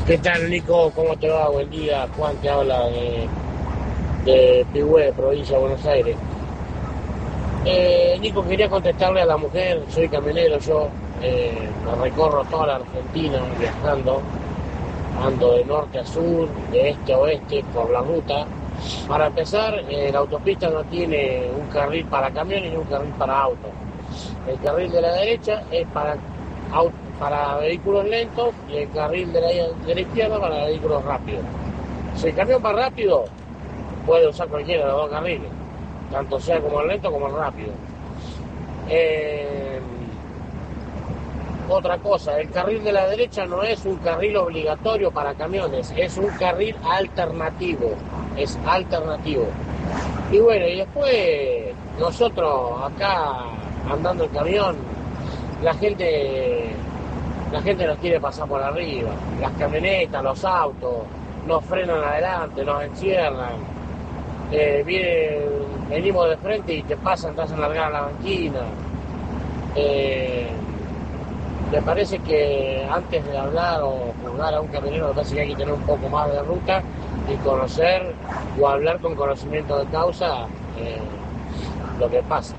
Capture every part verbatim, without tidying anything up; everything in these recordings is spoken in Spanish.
¿Qué tal, Nico? ¿Cómo te va? Buen día. Juan te habla de, de Pihue, provincia de Buenos Aires. Eh, Nico, quería contestarle a la mujer. Soy camionero, yo eh, me recorro toda la Argentina viajando. Ando de norte a sur, de este a oeste, por la ruta. Para empezar, eh, la autopista no tiene un carril para camiones ni un carril para autos. El carril de la derecha es para autos, para vehículos lentos, y el carril de la, de la izquierda para vehículos rápidos. Si el camión va rápido, puede usar cualquiera de los dos carriles, tanto sea como el lento como el rápido. Eh, otra cosa, el carril de la derecha no es un carril obligatorio para camiones, es un carril alternativo, es alternativo. Y bueno, y después nosotros acá andando en camión, la gente... La gente nos quiere pasar por arriba, las camionetas, los autos, nos frenan adelante, nos encierran, eh, viene, venimos de frente y te pasan, te hacen largar a la banquina. Eh, me parece que antes de hablar o juzgar a un camionero, me parece que hay que tener un poco más de ruta y conocer o hablar con conocimiento de causa eh, lo que pasa.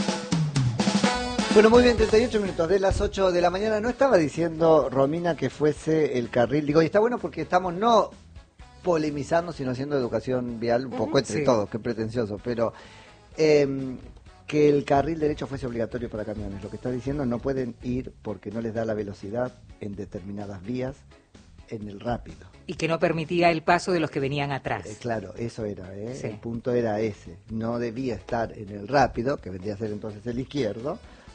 Bueno, muy bien, treinta y ocho minutos de las ocho de la mañana. No estaba diciendo, Romina, que fuese el carril. Digo, y está bueno porque estamos no polemizando, sino haciendo educación vial un poco entre sí. todos, qué pretencioso. Pero eh, que el carril derecho fuese obligatorio para camiones. Lo que está diciendo, no pueden ir porque no les da la velocidad en determinadas vías en el rápido. Y que no permitía el paso de los que venían atrás. Eh, claro, eso era, ¿eh? Sí. El punto era ese. No debía estar en el rápido, que vendría a ser entonces el izquierdo,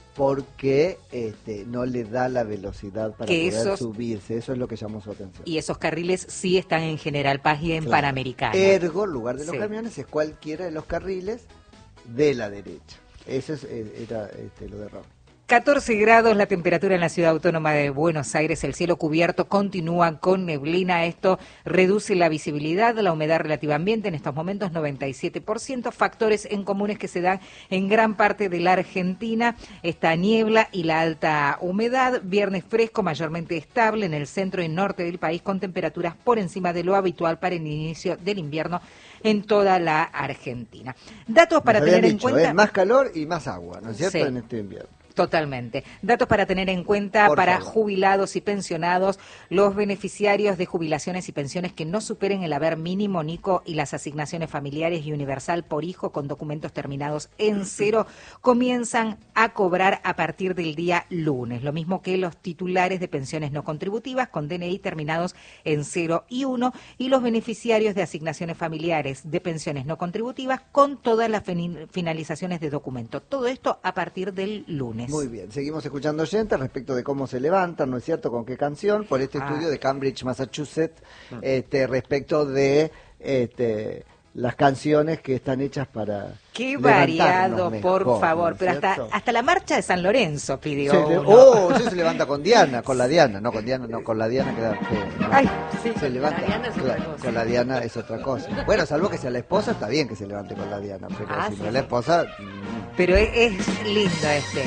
porque este, no le da la velocidad para que poder esos, subirse. Eso es lo que llamó su atención. Y esos carriles sí están en General Paz y en Claro. Panamericana. Ergo, el lugar de los Sí. camiones es cualquiera de los carriles de la derecha. Eso es, era este, lo de Raúl. catorce grados la temperatura en la ciudad autónoma de Buenos Aires, el cielo cubierto continúa con neblina, esto reduce la visibilidad, la humedad relativa ambiente en estos momentos noventa y siete por ciento, factores en comunes que se dan en gran parte de la Argentina, esta niebla y la alta humedad, viernes fresco mayormente estable en el centro y norte del país con temperaturas por encima de lo habitual para el inicio del invierno en toda la Argentina. Datos para Nos habían tener en dicho, cuenta... ¿eh? Más calor y más agua, ¿no es cierto?, Sí. en este invierno. Totalmente. Datos para tener en cuenta Por para favor. jubilados y pensionados, los beneficiarios de jubilaciones y pensiones que no superen el haber mínimo, Nico, y las asignaciones familiares y universal por hijo con documentos terminados en cero, comienzan a cobrar a partir del día lunes. Lo mismo que los titulares de pensiones no contributivas con D N I terminados en cero y uno y los beneficiarios de asignaciones familiares de pensiones no contributivas con todas las finalizaciones de documento. Todo esto a partir del lunes. Muy bien, seguimos escuchando oyentes respecto de cómo se levantan, ¿no es cierto?, con qué canción, por este Ah. estudio de Cambridge, Massachusetts, este, respecto de este, las canciones que están hechas para Qué levantarnos variado, mejor, por favor. ¿no es Pero hasta, cierto? hasta la marcha de San Lorenzo pidió Se le- uno. oh, sí, se levanta con Diana, con la Diana, no con Diana, no, con la Diana queda feo, ¿no? Ay, sí. Se levanta, la Diana es otra claro, cosa. con la Diana es otra cosa. Bueno, salvo que sea la esposa, está bien que se levante con la Diana, pero Ah, si sí, no es sí. la esposa, mm, Pero es, es lindo este.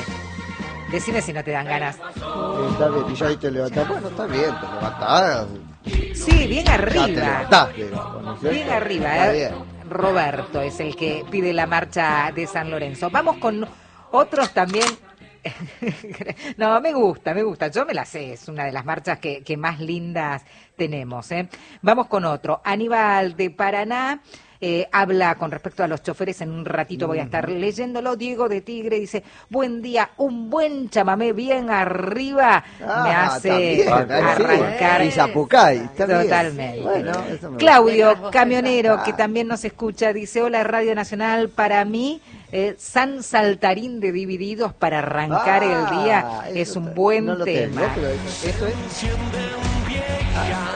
Decime si no te dan ganas. está bien, y ya ahí te levantás, bueno, está bien, te levantás, Sí, bien ya te arriba. levantás, digamos, ¿no es cierto? Bien arriba. Está ¿eh? bien. Roberto es el que pide la marcha de San Lorenzo. Vamos con otros también. No, me gusta, me gusta. Yo me la sé, es una de las marchas que, que más lindas tenemos. ¿eh? Vamos con otro. Aníbal de Paraná. Eh, habla con respecto a los choferes, en un ratito voy a estar leyéndolo. Diego de Tigre dice, buen día, un buen chamamé bien arriba Ah, me hace también, arrancar. sí. Y Zapucay, está bien. Totalmente. Bueno, eso me Claudio, gusta. camionero, Ah. que también nos escucha, dice, hola Radio Nacional, para mí, eh, San Saltarín de Divididos para arrancar Ah, el día es eso un está- buen no lo tema. tengo, pero eso, eso es. Ah.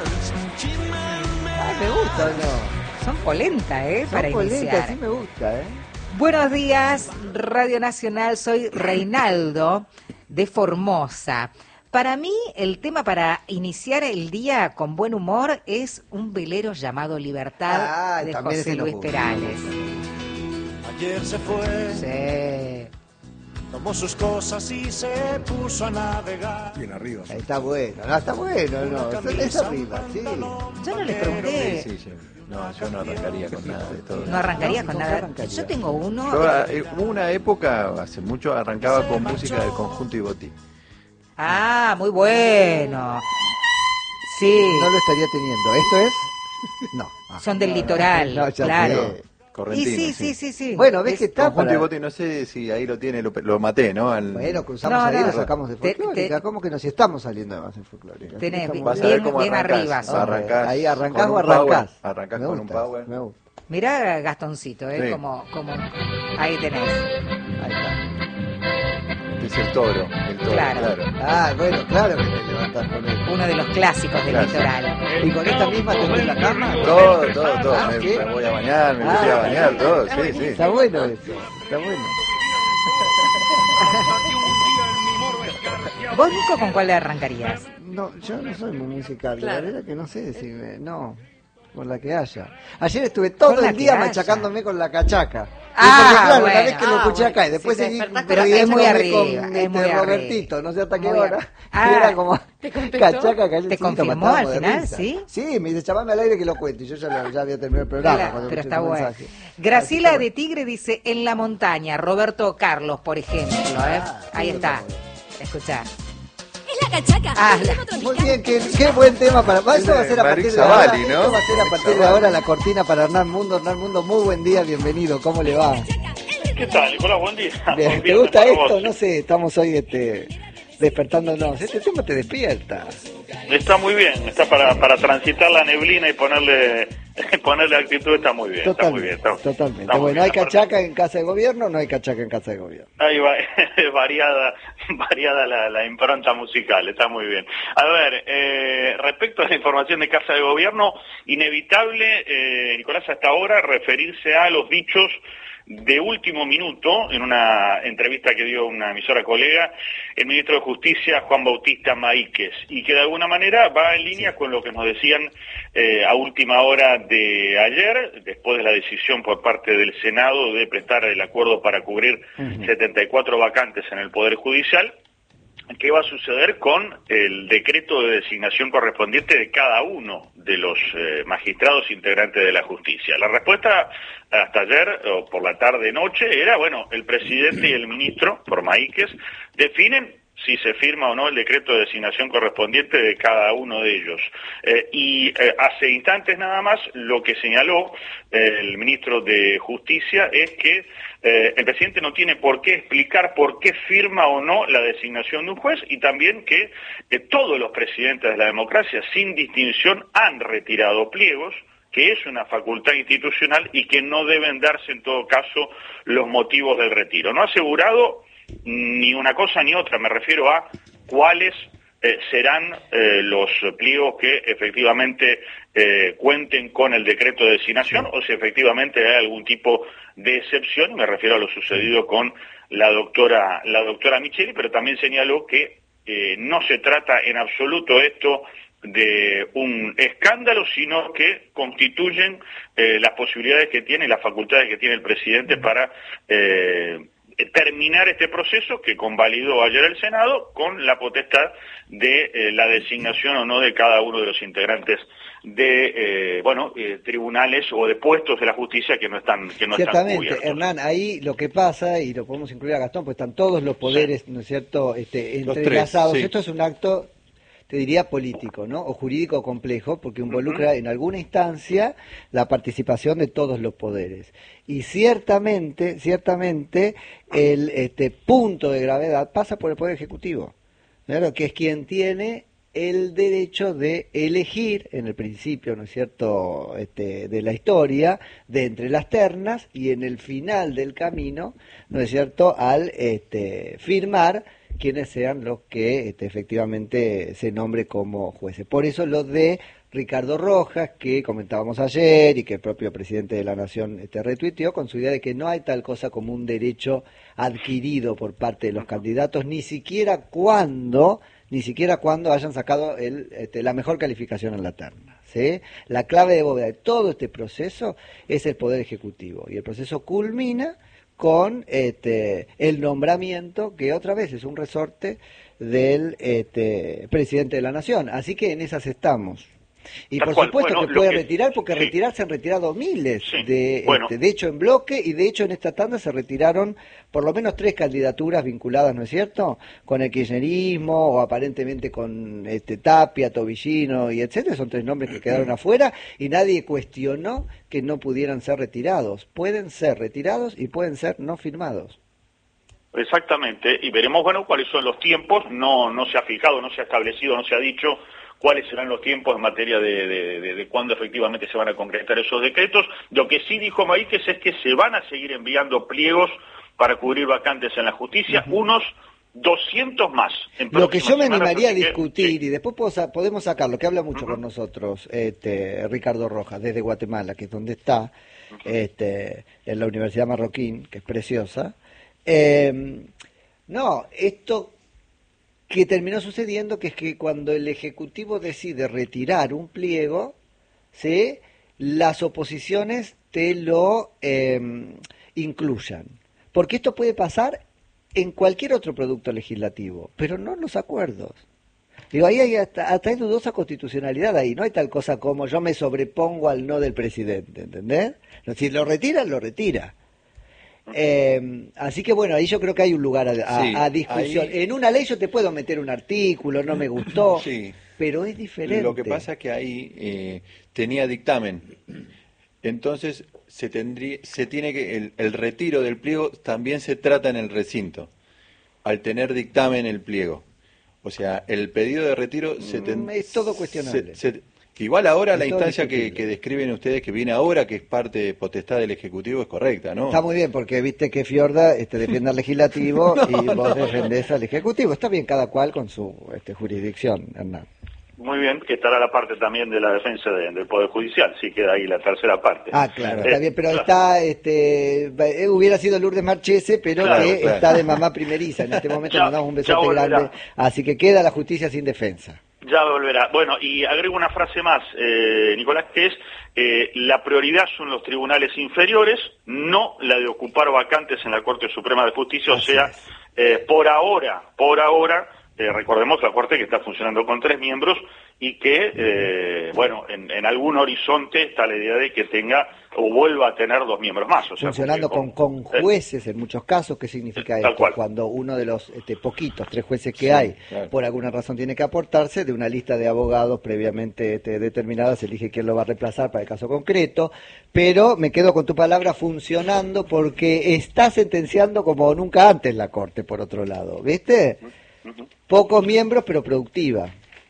Ah, me gusta, ¿no? Son polenta, ¿eh? Son Para polenta, iniciar. sí me gusta, ¿eh? Buenos días, Radio Nacional, soy Reinaldo de Formosa. Para mí, el tema para iniciar el día con buen humor es un velero llamado Libertad Ah, de también José ese nos Luis gusta. Perales. Ayer se fue Sí. tomó sus cosas y se puso a navegar. Bien arriba. Ahí está bueno, no, está bueno, no, es arriba, sí. Yo no les pregunté. Sí, sí, sí. No, yo no arrancaría con nada de todo. No arrancaría No, con ¿con qué nada. arrancaría? Yo tengo uno. Yo, eh, hubo una época, hace mucho, arrancaba con música del Conjunto Ibotí. Ah, muy bueno. Sí. No lo estaría teniendo. ¿Esto es? No. Ah. Son del litoral, No, ya claro. sé. Y Correntino, sí, sí, sí, sí. Bueno, ves Es- que está Conjunto para... Ibotí, no sé si ahí lo tiene, lo, lo maté, ¿no? Al- Bueno, cruzamos No, ahí y no. lo sacamos de Te- folclórica. te- ¿Cómo que nos estamos saliendo de base folclórica? Tenés, Estamos Vas a bien. ver cómo bien arrancás. arriba, son. Arrancás Ahí arrancás con o un power, arrancás. Arrancás Me con un gusta, power. me gusta. Mirá Gastoncito, ¿eh? Sí. Como, como... Ahí tenés. Ahí está. Es el toro, el toro, Claro. claro. Ah, bueno, claro que te levantás con él. Uno de los clásicos del Clásico. litoral. ¿Y con esta misma te en la cama? Todo, todo, todo. Ah, me, ¿sí? me voy a bañar, me Ah, voy a bañar, todo, sí, sí. Está bueno eso, está bueno. ¿Vos, Nico, con cuál le arrancarías? No, yo no soy muy musical, Claro. la verdad que no sé decirme, no, con la que haya. Ayer estuve todo Con la el que día haya. machacándome con la cachaca. Ah, Y porque, claro, bueno. una vez que lo Ah, escuché bueno. acá y después Si te seguí despertaste Pero es muy riéndome arriba, con es este, muy arriba. Robertito, no sé hasta qué Muy hora. arriba. Y Ah, era como ¿te contestó? cachaca, cachaca. ¿Te confirmó al final, sí? Sí, me dice, llamame al aire que lo cuente. Y yo ya, lo- ya había terminado el programa. Claro, cuando pero escuché está tu bueno. mensaje. Graciela Así que de Tigre dice, en la montaña, Roberto Carlos, por ejemplo. ¿eh? Ah, Ahí sí, está. está Escuchá. Es la cachaca. Ah, Es la- otro Muy tropical. bien, qué, qué buen tema para... va, Eso va a ser a partir Marix de ahora. Zavalli, ¿no? Esto va a ser a Marix partir de Zavalli. ahora la cortina para Hernán Mundo. Hernán Mundo, muy buen día, bienvenido. ¿Cómo le va? ¿Qué tal, Nicolás? Buen día. Bien, Buen ¿te viernes gusta para esto? vos. No sé, estamos hoy este, despertándonos. Este tema te despierta. Está muy bien, está para, para transitar la neblina y ponerle ponerle actitud, está muy bien. Está muy bien. Totalmente, Está, totalmente. está muy Bueno, bien. ¿hay Aparte, cachaca en casa de gobierno o no hay cachaca en casa de gobierno? Ahí va, variada, variada la, la impronta musical, está muy bien. A ver, eh, respecto a la información de Casa de Gobierno, inevitable, eh, Nicolás, hasta ahora referirse a los dichos de último minuto, en una entrevista que dio una emisora colega, el ministro de Justicia, Juan Bautista Maíquez, y que de alguna manera va en línea con lo que nos decían eh, a última hora de ayer, después de la decisión por parte del Senado de prestar el acuerdo para cubrir Ujú. setenta y cuatro vacantes en el Poder Judicial. ¿Qué va a suceder con el decreto de designación correspondiente de cada uno de los eh, magistrados integrantes de la justicia? La respuesta hasta ayer, o por la tarde-noche, era, bueno, el presidente y el ministro, por Maíquez, definen si se firma o no el decreto de designación correspondiente de cada uno de ellos. Eh, y eh, hace instantes nada más, lo que señaló eh, el ministro de Justicia es que eh, el presidente no tiene por qué explicar por qué firma o no la designación de un juez, y también que eh, todos los presidentes de la democracia, sin distinción, han retirado pliegos, que es una facultad institucional y que no deben darse en todo caso los motivos del retiro. No ha asegurado ni una cosa ni otra, me refiero a cuáles eh, serán eh, los pliegos que efectivamente eh, cuenten con el decreto de designación, o si efectivamente hay algún tipo de excepción. Me refiero a lo sucedido con la doctora la doctora Micheli, pero también señaló que eh, no se trata en absoluto esto de un escándalo, sino que constituyen eh, las posibilidades que tiene, las facultades que tiene el presidente para eh, terminar este proceso que convalidó ayer el Senado con la potestad de eh, la designación o no de cada uno de los integrantes de eh, bueno eh, tribunales o de puestos de la justicia que no están que no están Ciertamente, cubiertos. Hernán, ahí lo que pasa, y lo podemos incluir a Gastón, pues están todos los poderes, ¿no es cierto?, este, Los tres, entrelazados. sí. Esto es un acto, te diría, político, ¿no?, o jurídico complejo, porque involucra en alguna instancia la participación de todos los poderes. Y ciertamente, ciertamente, el este, punto de gravedad pasa por el Poder Ejecutivo, ¿no?, que es quien tiene el derecho de elegir, en el principio, ¿no es cierto?, este, de la historia, de entre las ternas, y en el final del camino, ¿no es cierto?, al este, firmar quienes sean los que este, efectivamente se nombre como jueces. Por eso lo de Ricardo Rojas, que comentábamos ayer y que el propio presidente de la Nación este, retuiteó, con su idea de que no hay tal cosa como un derecho adquirido por parte de los candidatos, ni siquiera cuando, ni siquiera cuando hayan sacado el, este, la mejor calificación en la terna, ¿sí? La clave de bóveda de todo este proceso es el Poder Ejecutivo, y el proceso culmina con este, el nombramiento, que otra vez es un resorte del este, presidente de la Nación. Así que en esas estamos. Y Tal por cual. supuesto Bueno, que lo puede que- retirar, porque sí. retirar se han retirado miles, Sí. de, Bueno. este, de hecho en bloque, y de hecho en esta tanda se retiraron por lo menos tres candidaturas vinculadas, ¿no es cierto?, con el kirchnerismo, o aparentemente con este, Tapia, Tobillino y etcétera. Son tres nombres que quedaron afuera, y nadie cuestionó que no pudieran ser retirados. Pueden ser retirados y pueden ser no firmados. Exactamente, y veremos, bueno, cuáles son los tiempos. No, no se ha fijado, no se ha establecido, no se ha dicho cuáles serán los tiempos en materia de, de, de, de cuándo efectivamente se van a concretar esos decretos. Lo que sí dijo Maíquez es que se van a seguir enviando pliegos para cubrir vacantes en la justicia, uh-huh. unos doscientos más. En lo que yo me semanas, animaría a así que, discutir, sí. y después podemos, podemos sacar, lo que habla mucho Uh-huh. con nosotros, este, Ricardo Rojas, desde Guatemala, que es donde está, uh-huh. este, en la Universidad Marroquín, que es preciosa. Eh, no, esto que terminó sucediendo, que es que cuando el Ejecutivo decide retirar un pliego, ¿sí?, las oposiciones te lo eh, incluyan. Porque esto puede pasar en cualquier otro producto legislativo, pero no en los acuerdos. Digo, ahí hay hasta, hasta hay dudosa constitucionalidad ahí, no hay tal cosa como yo me sobrepongo al no del presidente, ¿entendés? Si lo retira, lo retira. Eh, así que bueno, ahí yo creo que hay un lugar a, a, sí, a discusión. ahí... En una ley yo te puedo meter un artículo, no me gustó, sí. pero es diferente. Lo que pasa es que ahí eh, tenía dictamen, entonces se tendría, se tiene que el, el retiro del pliego también se trata en el recinto, al tener dictamen el pliego. O sea, el pedido de retiro se ten... es todo cuestionable. Se, se, igual ahora es la instancia que, que describen ustedes, que viene ahora, que es parte de potestad del Ejecutivo, es correcta, ¿no? Está muy bien, porque viste que Fiorda este, defiende al Legislativo no, y vos no. defendés al Ejecutivo. Está bien, cada cual con su este, jurisdicción, Hernán. Muy bien, que estará la parte también de la defensa de, del Poder Judicial, sí queda ahí la tercera parte. Ah, claro, eh, está bien, pero claro. está, este, eh, hubiera sido Lourdes Marchese, pero claro, que claro. está de mamá primeriza. En este momento ya, mandamos un besote grande, así que queda la justicia sin defensa. Ya volverá. Bueno, y agrego una frase más, eh, Nicolás, que es, eh, la prioridad son los tribunales inferiores, no la de ocupar vacantes en la Corte Suprema de Justicia, así o sea, eh, por ahora, por ahora, eh, recordemos la Corte que está funcionando con tres miembros y que, eh, bueno, en, en algún horizonte está la idea de que tenga o vuelva a tener dos miembros más. O sea, funcionando con, con jueces en muchos casos. ¿Qué significa Tal esto? cual. Cuando uno de los este, poquitos, tres jueces que Sí, hay, claro. por alguna razón tiene que aportarse, de una lista de abogados previamente este, determinada, se elige quién lo va a reemplazar para el caso concreto, pero me quedo con tu palabra funcionando porque está sentenciando como nunca antes la Corte, por otro lado, ¿viste? Uh-huh. Pocos miembros, pero productiva.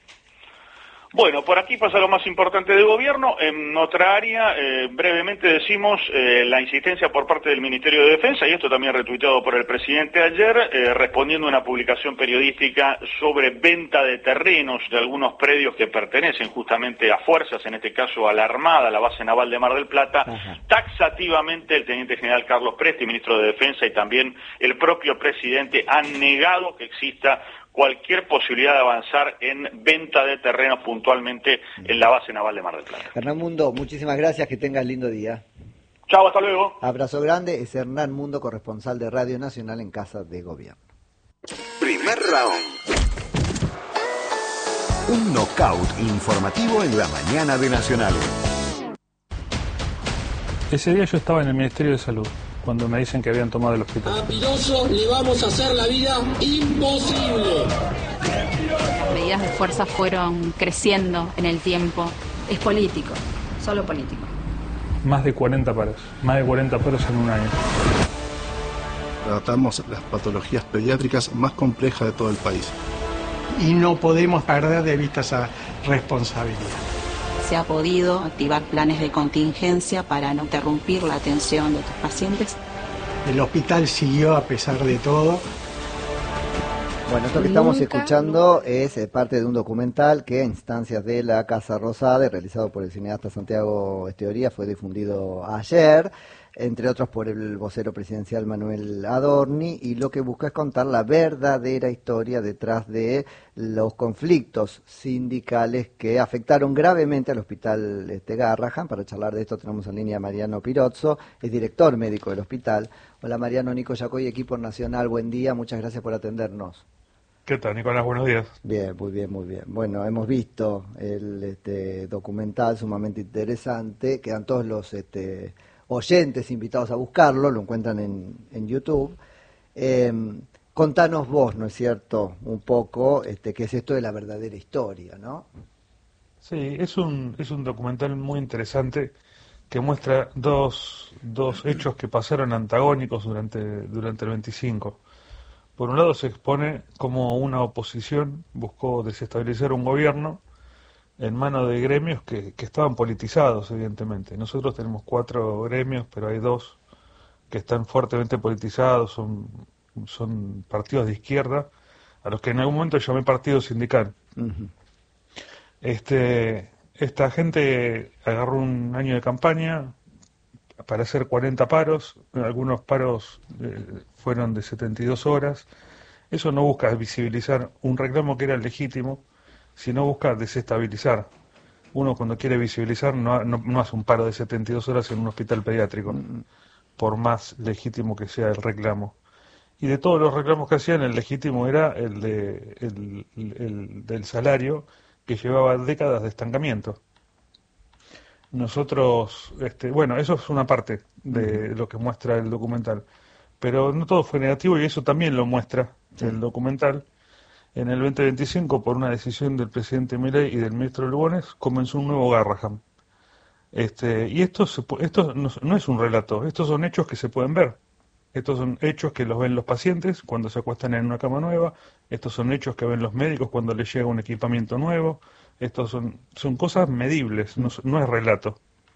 Bueno, por aquí pasa lo más importante del gobierno. En otra área, eh, brevemente decimos eh, la insistencia por parte del Ministerio de Defensa, y esto también retuiteado por el presidente ayer, eh, respondiendo a una publicación periodística sobre venta de terrenos de algunos predios que pertenecen justamente a fuerzas, en este caso a la Armada, a la base naval de Mar del Plata. Ajá. Taxativamente el teniente general Carlos Presti, ministro de Defensa, y también el propio presidente han negado que exista cualquier posibilidad de avanzar en venta de terrenos puntualmente en la base naval de Mar del Plata. Hernán Mundo, muchísimas gracias, que tengas lindo día. Chao, hasta luego. Abrazo grande, es Hernán Mundo, corresponsal de Radio Nacional en Casa de Gobierno. Primer round. Un knockout informativo en la mañana de Nacional. Ese día yo estaba en el Ministerio de Salud, cuando me dicen que habían tomado el hospital. A Piroso le vamos a hacer la vida imposible. Medidas de fuerza fueron creciendo en el tiempo. Es político, solo político. Más de cuarenta paros, más de cuarenta paros en un año. Tratamos las patologías pediátricas más complejas de todo el país. Y no podemos perder de vista esa responsabilidad. Se ha podido activar planes de contingencia para no interrumpir la atención de estos pacientes. El hospital siguió a pesar de todo. Bueno, esto que estamos escuchando es parte de un documental que a instancias de la Casa Rosada, realizado por el cineasta Santiago Esteoría, fue difundido ayer. entre otros por el vocero presidencial Manuel Adorni, y lo que busca es contar la verdadera historia detrás de los conflictos sindicales que afectaron gravemente al hospital este, Garrahan. Para charlar de esto tenemos en línea a Mariano Pirozzo, es director médico del hospital. Hola Mariano, Nico Yacoy, equipo nacional, buen día, muchas gracias por atendernos. ¿Qué tal, Nicolás? Buenos días. Bien, muy bien, muy bien. Bueno, hemos visto el este, documental sumamente interesante, quedan todos los este, oyentes invitados a buscarlo, lo encuentran en, en YouTube. Eh, contanos vos, ¿no es cierto?, un poco este, qué es esto de la verdadera historia, ¿no? Sí, es un, es un documental muy interesante que muestra dos, dos hechos que pasaron antagónicos durante, durante el veinticinco. Por un lado se expone cómo una oposición buscó desestabilizar un gobierno en manos de gremios que, que estaban politizados, evidentemente. Nosotros tenemos cuatro gremios, pero hay dos que están fuertemente politizados, son, son partidos de izquierda, a los que en algún momento llamé partido sindical. Uh-huh. Este, esta gente agarró un año de campaña para hacer cuarenta paros, algunos paros eh, fueron de setenta y dos horas. Eso no busca visibilizar un reclamo que era legítimo, sino busca desestabilizar. Uno cuando quiere visibilizar no, no, no hace un paro de setenta y dos horas en un hospital pediátrico, mm. por más legítimo que sea el reclamo. Y de todos los reclamos que hacían, el legítimo era el, de, el, el, el del salario, que llevaba décadas de estancamiento. Nosotros, este, bueno, eso es una parte de uh-huh. lo que muestra el documental, pero no todo fue negativo y eso también lo muestra sí. el documental. En el veinte veinticinco, por una decisión del presidente Milei y del ministro Lugones, comenzó un nuevo Garrahan. Este, y esto, se, esto no, no es un relato, estos son hechos que se pueden ver. Estos son hechos que los ven los pacientes cuando se acuestan en una cama nueva, estos son hechos que ven los médicos cuando les llega un equipamiento nuevo. Estos son, son cosas medibles, no, no es relato.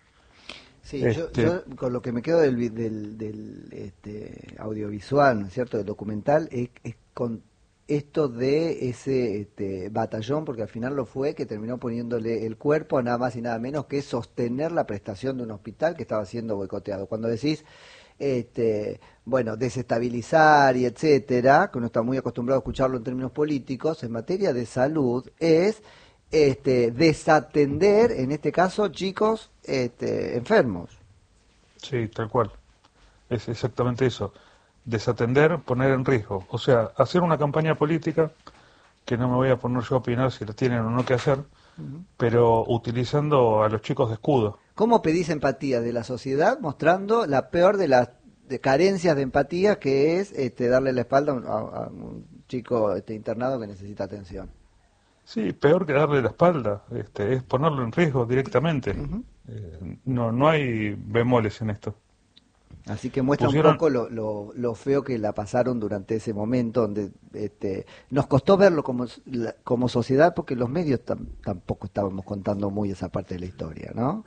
Sí, este... yo, yo con lo que me quedo del, del, del este, audiovisual, ¿no es cierto?, del documental, es, es con esto de ese este, batallón, porque al final lo fue, que terminó poniéndole el cuerpo a nada más y nada menos que sostener la prestación de un hospital que estaba siendo boicoteado. Cuando decís, este, bueno, desestabilizar y etcétera, que uno está muy acostumbrado a escucharlo en términos políticos, en materia de salud es... Este, desatender, en este caso, chicos este, enfermos. Sí, tal cual. Es exactamente eso. Desatender, poner en riesgo. O sea, hacer una campaña política, que no me voy a poner yo a opinar si la tienen o no que hacer, uh-huh. pero utilizando a los chicos de escudo. ¿Cómo pedís empatía de la sociedad mostrando la peor de las de carencias de empatía, que es este, darle la espalda a un, a, a un chico este, internado que necesita atención? Sí, peor que darle la espalda, este, es ponerlo en riesgo directamente. Uh-huh. Eh, no, no hay bemoles en esto. Así que muestra Pusieron... un poco lo, lo, lo feo que la pasaron durante ese momento, donde este, nos costó verlo como, como sociedad, porque los medios tam, tampoco estábamos contando muy esa parte de la historia, ¿no?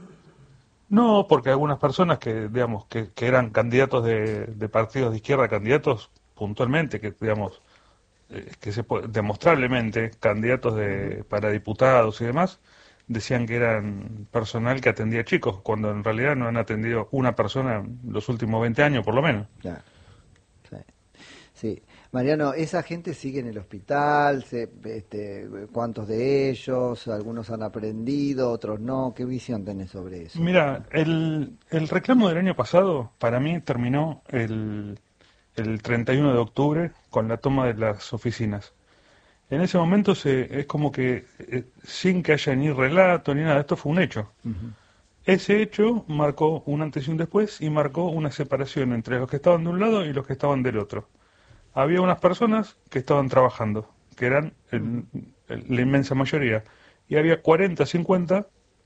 No, porque algunas personas que, digamos, que, que eran candidatos de, de partidos de izquierda, candidatos puntualmente, que, digamos, que se demostrablemente candidatos de, para diputados y demás decían que eran personal que atendía chicos, cuando en realidad no han atendido una persona en los últimos veinte años por lo menos. Ya. Sí. Sí. Mariano, ¿esa gente sigue en el hospital? Se, este, ¿Cuántos de ellos? ¿Algunos han aprendido, otros no? ¿Qué visión tenés sobre eso? Mira, el, el reclamo del año pasado para mí terminó el... el treinta y uno de octubre con la toma de las oficinas. En ese momento se, es como que eh, sin que haya ni relato ni nada, esto fue un hecho. Uh-huh. Ese hecho marcó un antes y un después y marcó una separación entre los que estaban de un lado y los que estaban del otro. Había unas personas que estaban trabajando, que eran el, el, la inmensa mayoría, y había cuarenta, cincuenta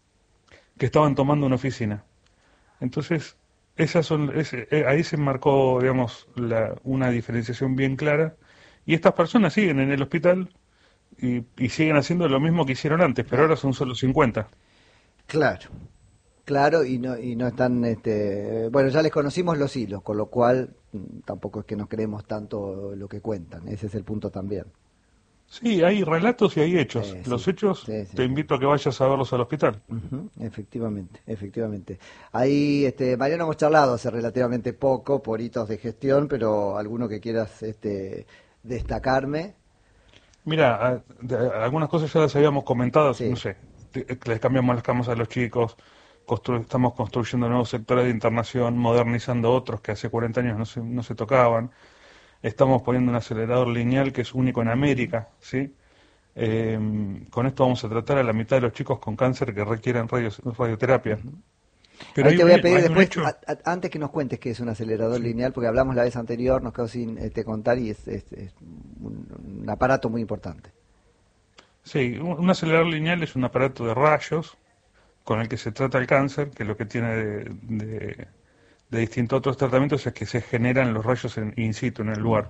que estaban tomando una oficina. Entonces, esas son, ese, ahí se marcó, digamos, la, una diferenciación bien clara, y estas personas siguen en el hospital y, y siguen haciendo lo mismo que hicieron antes, pero ahora son solo cincuenta. Claro, claro, y no y no están, este, bueno, ya les conocimos los hilos, con lo cual tampoco es que nos creemos tanto lo que cuentan, ese es el punto también. Sí, hay relatos y hay hechos. Eh, Los sí, hechos, sí, sí. te invito a que vayas a verlos al hospital. Ujú, efectivamente, efectivamente. Ahí, este, Mariano, hemos charlado hace relativamente poco por hitos de gestión, pero alguno que quieras este, destacarme. Mira, a- de- algunas cosas ya las habíamos comentado, Sí. no sé, te- que les cambiamos las camas a los chicos, constru- estamos construyendo nuevos sectores de internación, modernizando otros que hace cuarenta años no se, no se tocaban, estamos poniendo un acelerador lineal que es único en América, ¿sí? Eh, con esto vamos a tratar a la mitad de los chicos con cáncer que requieren radios- radioterapia. Pero Ahí hay te un- voy a pedir hay un después, hecho- a- a- antes que nos cuentes qué es un acelerador lineal, porque hablamos la vez anterior, nos quedó sin este, contar y es, es- es un, un aparato muy importante. Sí, un un acelerador lineal es un aparato de rayos con el que se trata el cáncer, que lo que tiene de, de, de distinto a otros tratamientos es que se generan los rayos en, in situ, en el lugar.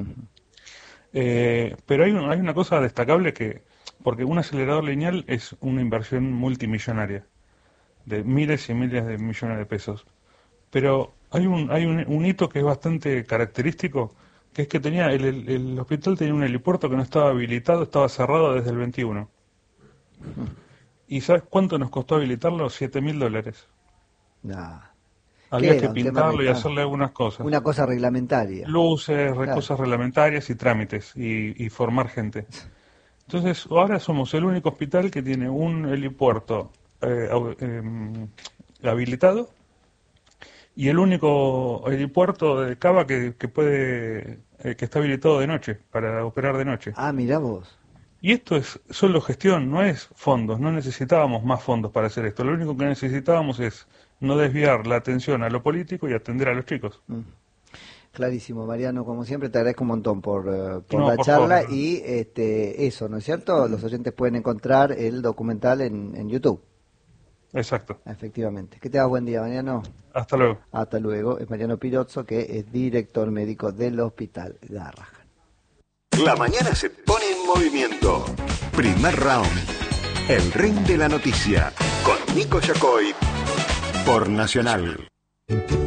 Eh, pero hay, un- hay una cosa destacable que, porque un acelerador lineal es una inversión multimillonaria, de miles y miles de millones de pesos. Pero hay un, hay un, un hito que es bastante característico, que es que tenía el, el- el hospital tenía un helipuerto que no estaba habilitado, estaba cerrado desde el veintiuno. ¿Y sabes cuánto nos costó habilitarlo? Siete mil dólares. Nah. Había ¿Qué que era? ¿Un tema pintarlo y regla- hacerle algunas cosas. Una cosa reglamentaria. Luces, re- Claro. cosas reglamentarias y trámites y, y formar gente. Entonces, ahora somos el único hospital que tiene un helipuerto eh, au- em, habilitado y el único helipuerto de Cava que, que puede eh, que está habilitado de noche, para operar de noche. Ah, mirá vos. Y esto es solo gestión, no es fondos, no necesitábamos más fondos para hacer esto. Lo único que necesitábamos es no desviar la atención a lo político y atender a los chicos. Mm. Clarísimo, Mariano, como siempre te agradezco un montón por, eh, por No, la por charla favor. y este, eso, ¿no es cierto? Los oyentes pueden encontrar el documental en, en YouTube. Exacto. Efectivamente. Que tengas buen día, Mariano. Hasta luego. Hasta luego. Es Mariano Pirozzo, que es director médico del Hospital Garrahan. La mañana se pone en movimiento. Primer round. El ring de la noticia. Con Nico Yacoy. Por Nacional.